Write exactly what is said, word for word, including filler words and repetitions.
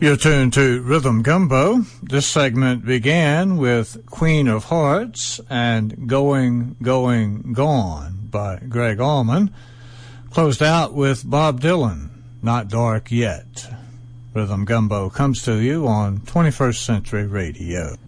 You're tuned to Rhythm Gumbo. This segment began with Queen of Hearts and Going, Going, Gone by Greg Allman. Closed out with Bob Dylan, Not Dark Yet. Rhythm Gumbo comes to you on twenty-first Century Radio.